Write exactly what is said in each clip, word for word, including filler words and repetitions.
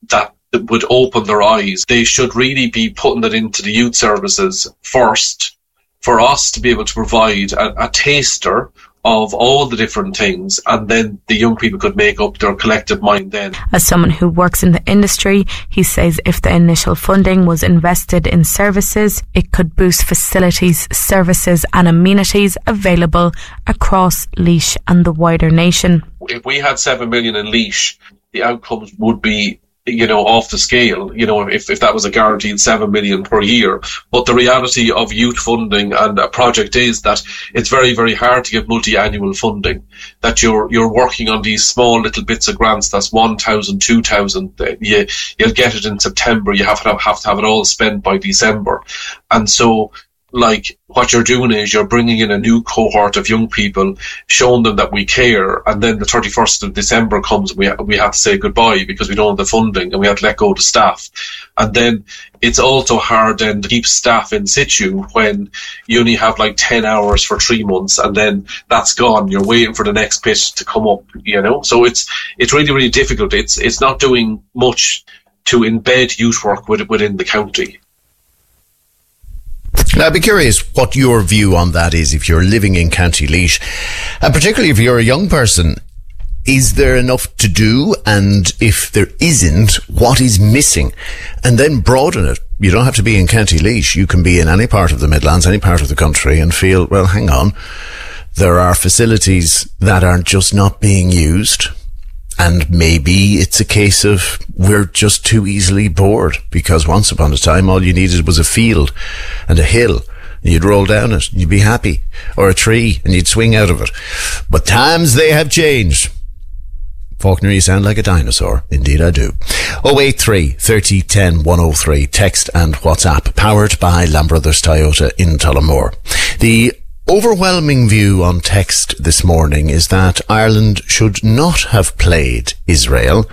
that would open their eyes. They should really be putting it into the youth services first for us to be able to provide a, a taster of all the different things, and then the young people could make up their collective mind then. As someone who works in the industry, he says if the initial funding was invested in services, it could boost facilities, services and amenities available across Laois and the wider nation. If we had seven million in Laois, the outcomes would be, you know, off the scale, you know, if, if that was a guaranteed seven million per year. But the reality of youth funding and a project is that it's very, very hard to get multi-annual funding, that you're, you're working on these small little bits of grants. That's one thousand, two thousand. You, you'll get it in September. You have to have, have to have it all spent by December. And so, like, what you're doing is you're bringing in a new cohort of young people, showing them that we care, and then the thirty-first of December comes and we, we have to say goodbye because we don't have the funding and we have to let go of the staff. And then it's also hard then to keep staff in situ when you only have like ten hours for three months and then that's gone. You're waiting for the next bit to come up, you know. So it's it's really, really difficult. It's it's not doing much to embed youth work within the county. Now, I'd be curious what your view on that is if you're living in County Laois, and particularly if you're a young person. Is there enough to do? And if there isn't, what is missing? And then broaden it. You don't have to be in County Laois. You can be in any part of the Midlands, any part of the country, and feel, well, hang on, there are facilities that are just not being used. And maybe it's a case of we're just too easily bored, because once upon a time all you needed was a field and a hill and you'd roll down it and you'd be happy, or a tree and you'd swing out of it. But times they have changed. Faulkner, you sound like a dinosaur. Indeed I do. oh eight three, thirty, ten, one oh three. Text and WhatsApp, powered by Lamb Brothers Toyota in Tullamore. The overwhelming view on text this morning is that Ireland should not have played Israel.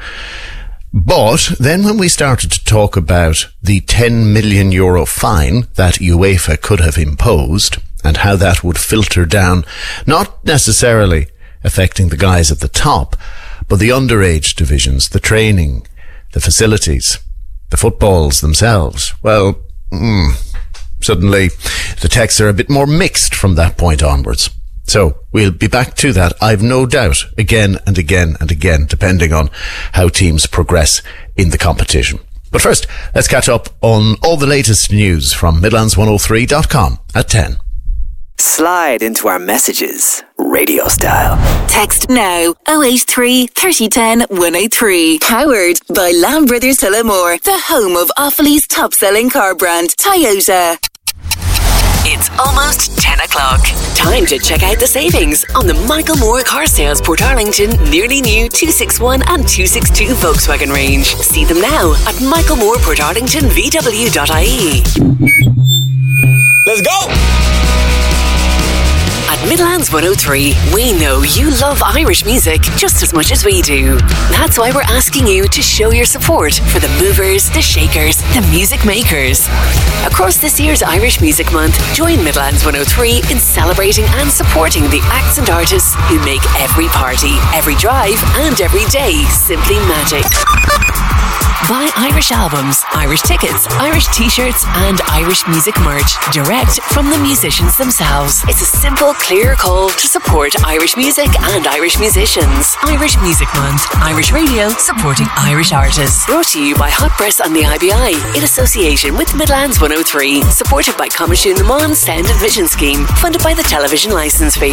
But then when we started to talk about the ten million euro fine that UEFA could have imposed and how that would filter down, not necessarily affecting the guys at the top, but the underage divisions, the training, the facilities, the footballs themselves, well, mm, suddenly the texts are a bit more mixed from that point onwards. So we'll be back to that, I've no doubt, again and again and again, depending on how teams progress in the competition. But first, let's catch up on all the latest news from Midlands one oh three dot com at ten. Slide into our messages, radio style. Text now oh eight three, thirty, ten, one oh three. Powered by Lamb Brothers Tullamore, the home of Offaly's top-selling car brand, Toyota. It's almost ten o'clock. Time to check out the savings on the Michael Moore Car Sales Portarlington nearly new two sixty-one and two sixty-two Volkswagen range. See them now at michael moore portarlington v w dot i e. Let's go! At Midlands one oh three, we know you love Irish music just as much as we do. That's why we're asking you to show your support for the movers, the shakers, the music makers. Across this year's Irish Music Month, join Midlands one oh three in celebrating and supporting the acts and artists who make every party, every drive and every day simply magic. Buy Irish albums, Irish tickets, Irish t-shirts and Irish music merch direct from the musicians themselves. It's a simple, clear call to support Irish music and Irish musicians. Irish Music Month, Irish radio supporting Irish artists. Brought to you by Hot Press and the I B I in association with Midlands one oh three. Supported by Comishún Mon Sound and Vision Scheme. Funded by the television licence fee.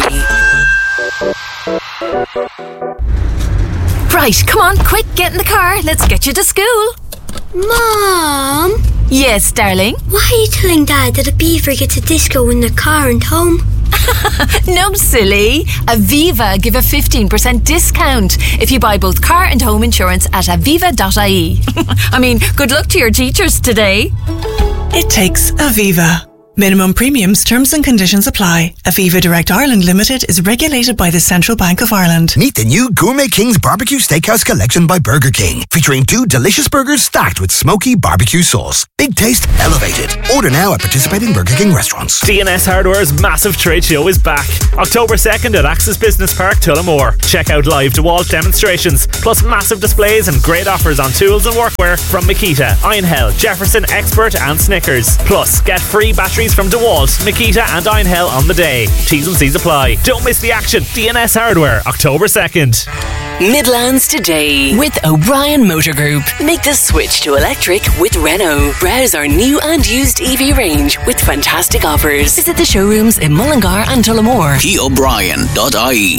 Right, come on, quick, get in the car. Let's get you to school. Mom? Yes, darling? Why are you telling Dad that a beaver gets a disco in the car and home? No, silly. Aviva give a fifteen percent discount if you buy both car and home insurance at aviva dot i e. I mean, good luck to your teachers today. It takes Aviva. Minimum premiums, terms and conditions apply. Aviva Direct Ireland Limited is regulated by the Central Bank of Ireland. Meet the new Gourmet King's Barbecue Steakhouse Collection by Burger King, featuring two delicious burgers stacked with smoky barbecue sauce. Big taste, elevated. Order now at participating Burger King restaurants. D N S Hardware's massive trade show is back. October second at Axis Business Park, Tullamore. Check out live DeWalt demonstrations, plus massive displays and great offers on tools and workwear from Makita, Ironhell, Jefferson, Expert and Snickers. Plus, get free batteries from DeWalt, Makita and Ironhell on the day. T's and C's apply. Don't miss the action. D N S Hardware, October second. Midlands Today with O'Brien Motor Group. Make the switch to electric with Renault. Browse our new and used E V range with fantastic offers. Visit the showrooms in Mullingar and Tullamore. p o'brien dot I E.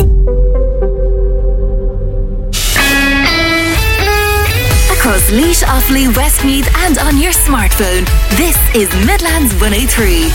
Across Laois, Offaly, Westmeath and on your smartphone. This is Midlands one oh three.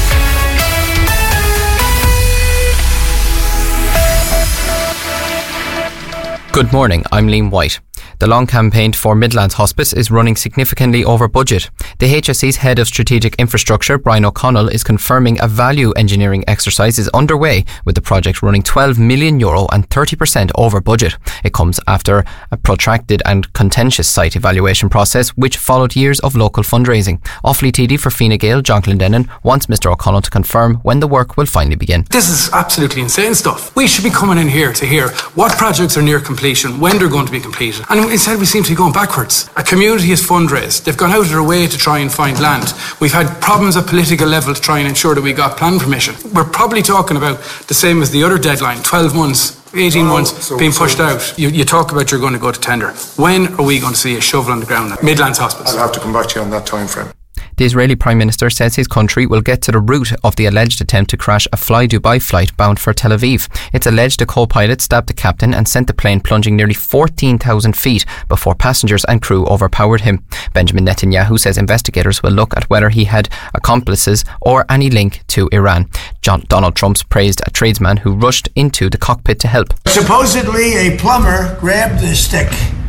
Good morning, I'm Liam White. The long campaign for Midlands Hospice is running significantly over budget. The H S E's Head of Strategic Infrastructure, Brian O'Connell, is confirming a value engineering exercise is underway, with the project running twelve million euro and thirty percent over budget. It comes after a protracted and contentious site evaluation process which followed years of local fundraising. Offaly T D for Fine Gael, John Clendenin, wants Mr O'Connell to confirm when the work will finally begin. This is absolutely insane stuff. We should be coming in here to hear what projects are near completion, when they're going to be completed, and instead we seem to be going backwards. A community has fundraised. They've gone out of their way to try and find land. We've had problems at political level to try and ensure that we got plan permission. We're probably talking about the same as the other deadline, twelve months, eighteen oh, months so, being so pushed out. You, you talk about you're going to go to tender. When are we going to see a shovel on the ground at Midlands Hospice? I'll have to come back to you on that time frame. The Israeli Prime Minister says his country will get to the root of the alleged attempt to crash a Fly Dubai flight bound for Tel Aviv. It's alleged a co-pilot stabbed the captain and sent the plane plunging nearly fourteen thousand feet before passengers and crew overpowered him. Benjamin Netanyahu says investigators will look at whether he had accomplices or any link to Iran. John, Donald Trump praised a tradesman who rushed into the cockpit to help. Supposedly a plumber grabbed the stick,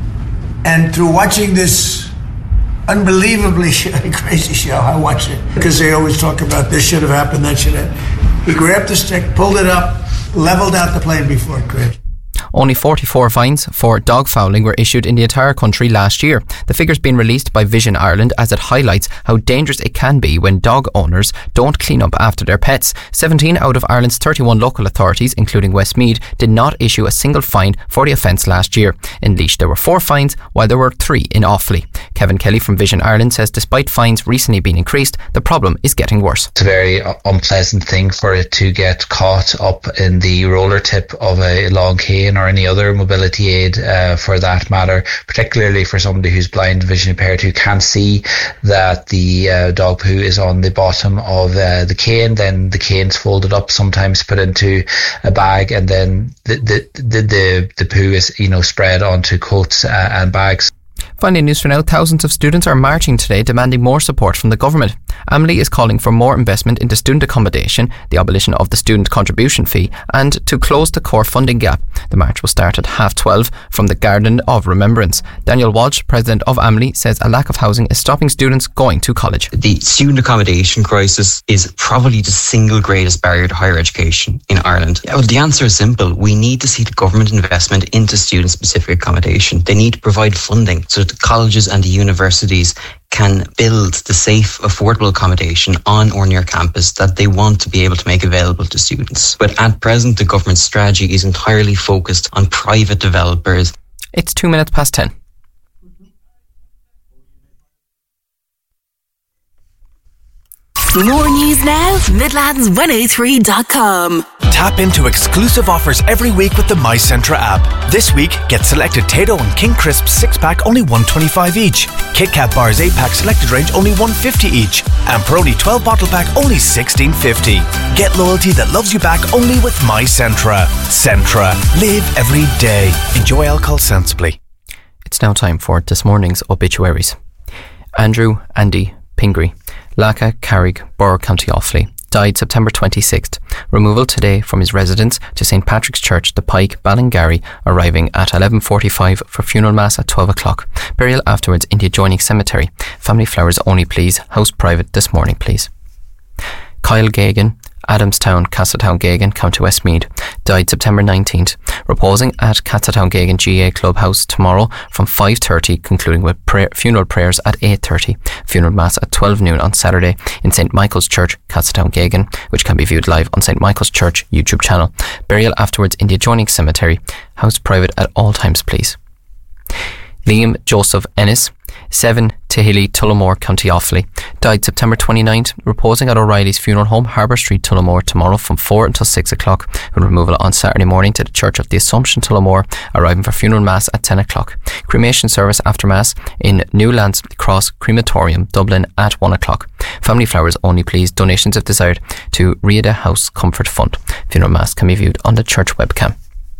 and through watching this unbelievably crazy show, I watched it because they always talk about this should have happened, that should have. He grabbed the stick, pulled it up, leveled out the plane before it crashed. Only forty-four fines for dog fouling were issued in the entire country last year. The figure's been released by Vision Ireland as it highlights how dangerous it can be when dog owners don't clean up after their pets. seventeen out of Ireland's thirty-one local authorities, including Westmeath, did not issue a single fine for the offence last year. In Laois there were four fines, while there were three in Offaly. Kevin Kelly from Vision Ireland says despite fines recently being increased, the problem is getting worse. It's a very unpleasant thing for it to get caught up in the roller tip of a long cane or any other mobility aid uh, for that matter, particularly for somebody who's blind, vision impaired, who can't see that the uh, dog poo is on the bottom of uh, the cane. Then the cane's folded up, sometimes put into a bag, and then the the the, the, the poo is, you know, spread onto coats uh, and bags. Finally, news for now, thousands of students are marching today demanding more support from the government. Amley is calling for more investment into student accommodation, the abolition of the student contribution fee, and to close the core funding gap. The march will start at half twelve from the Garden of Remembrance. Daniel Walsh, president of Amley, says a lack of housing is stopping students going to college. The student accommodation crisis is probably the single greatest barrier to higher education in Ireland. Well, the answer is simple. We need to see the government investment into student-specific accommodation. They need to provide funding so that the colleges and the universities can build the safe, affordable accommodation on or near campus that they want to be able to make available to students. But at present, the government's strategy is entirely focused on private developers. It's two minutes past ten. More news now, Midlands one oh three dot com. Tap into exclusive offers every week with the My Centra app. This week, get selected Tayto and King Crisp six pack only one twenty-five each. Kit Kat Bars eight pack selected range only one fifty each. And Peroni twelve bottle pack only sixteen fifty. Get loyalty that loves you back only with My Centra. Centra. Live every day. Enjoy alcohol sensibly. It's now time for this morning's obituaries. Andrew Andy Pingree, Laca, Carrick, Borough, County Offaly, died September twenty-sixth. Removal today from his residence to Saint Patrick's Church, The Pike, Ballingarry, arriving at eleven forty-five for funeral mass at twelve o'clock. Burial afterwards in the adjoining cemetery. Family flowers only, please. House private this morning, please. Kyle Gagan, Adamstown, Castletown Gagan, County Westmeath, died September nineteenth, reposing at Castletown Gagan G A Clubhouse tomorrow from five thirty, concluding with prayer, funeral prayers at eight thirty, funeral mass at twelve noon on Saturday in Saint Michael's Church, Castletown Gagan, which can be viewed live on Saint Michael's Church YouTube channel. Burial afterwards in the adjoining cemetery. House private at all times, please. Liam Joseph Ennis, seven Tehilly, Tullamore, County Offaly, died September twenty-ninth, reposing at O'Reilly's Funeral Home, Harbour Street, Tullamore, tomorrow from four until six o'clock, with removal on Saturday morning to the Church of the Assumption, Tullamore, arriving for funeral mass at ten o'clock. Cremation service after mass in Newlands Cross Crematorium, Dublin, at one o'clock. Family flowers only, please. Donations if desired to Riada House Comfort Fund. Funeral mass can be viewed on the church webcam.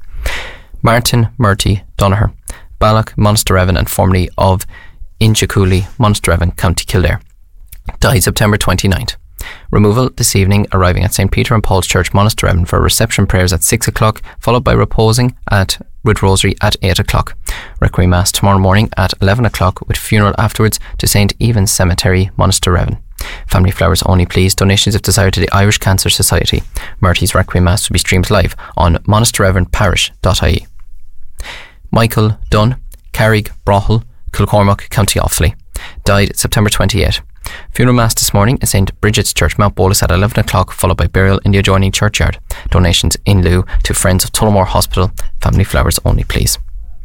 Martin Murty Donaher, Balloch, Monasterevin, and formerly of Inchicooley, Monasterevin, County Kildare, died September twenty-ninth. Removal this evening, arriving at Saint Peter and Paul's Church, Monasterevin, for reception prayers at six o'clock, followed by reposing at with Rosary at eight o'clock. Requiem Mass tomorrow morning at eleven o'clock, with funeral afterwards to Saint Evan's Cemetery, Monasterevin. Family flowers only, please. Donations if desired to the Irish Cancer Society. Murty's Requiem Mass will be streamed live on monasterevin parish dot I E. Michael Dunn, Carrig, Brothel, Kilcormac, County Offaly, died September twenty-eighth. Funeral mass this morning in Saint Bridget's Church, Mount Bolus, at eleven o'clock, followed by burial in the adjoining churchyard. Donations in lieu to Friends of Tullamore Hospital. Family flowers only, please.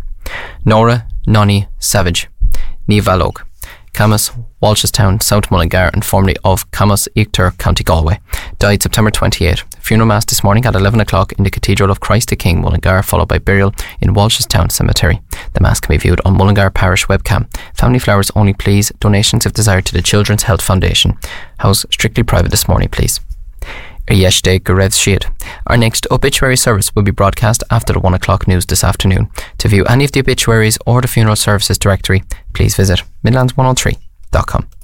Nora Nonny Savage, Nivalog, Camas, Walshestown, South Mullingar, and formerly of Camas, Eachter, County Galway, died September twenty-eighth. Funeral mass this morning at eleven o'clock in the Cathedral of Christ the King, Mullingar, followed by burial in Walshestown Cemetery. The mass can be viewed on Mullingar Parish webcam. Family flowers only, please. Donations if desired to the Children's Health Foundation. House strictly private this morning, please. Yeshde Garev Shiad. Our next obituary service will be broadcast after the one o'clock news this afternoon. To view any of the obituaries or the funeral services directory, please visit midlands one oh three dot com.